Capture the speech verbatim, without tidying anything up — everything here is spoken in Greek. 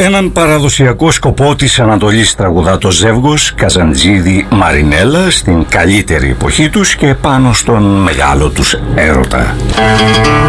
έναν παραδοσιακό σκοπό της Ανατολής τραγουδά το ζεύγος Καζαντζίδη Μαρινέλα στην καλύτερη εποχή τους και πάνω στον μεγάλο τους έρωτα.